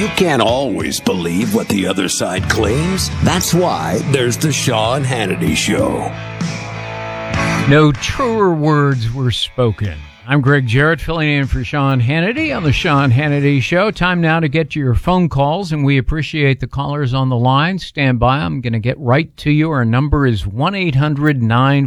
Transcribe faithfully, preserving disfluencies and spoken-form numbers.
You can't always believe what the other side claims. That's why there's the Sean Hannity Show. No truer words were spoken. I'm Greg Jarrett, filling in for Sean Hannity on the Sean Hannity Show. Time now to get to your phone calls, and we appreciate the callers on the line. Stand by. I'm going to get right to you. Our number is one eight hundred nine